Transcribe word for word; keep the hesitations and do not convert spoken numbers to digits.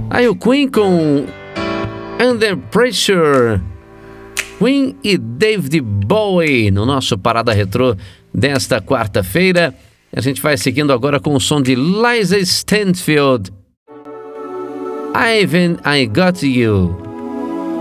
Aí o Queen com Under Pressure. Queen e David Bowie no nosso Parada Retrô desta quarta-feira. A gente vai seguindo agora com o som de Liza Stanfield. Ivan, I Got You.